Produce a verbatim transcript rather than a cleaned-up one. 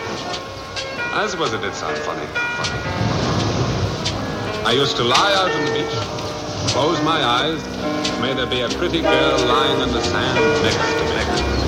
I suppose it did sound funny. Funny. I used to lie out on the beach, close my eyes, may there be a pretty girl lying on the sand next to me.